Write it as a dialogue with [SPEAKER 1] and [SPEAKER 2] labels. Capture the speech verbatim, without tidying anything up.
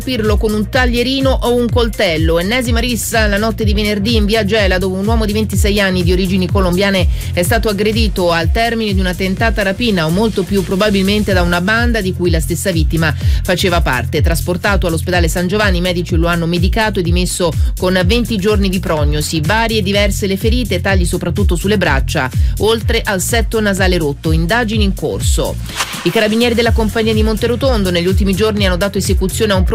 [SPEAKER 1] Pirlo con un taglierino o un coltello. Ennesima rissa la notte di venerdì in via Gela, dove un uomo di ventisei anni di origini colombiane è stato aggredito al termine di una tentata rapina, o molto più probabilmente da una banda di cui la stessa vittima faceva parte. Trasportato all'ospedale San Giovanni, i medici lo hanno medicato e dimesso con venti giorni di prognosi. Varie e diverse le ferite, tagli soprattutto sulle braccia, oltre al setto nasale rotto. Indagini in corso. I carabinieri della compagnia di Monterotondo negli ultimi giorni hanno dato esecuzione a un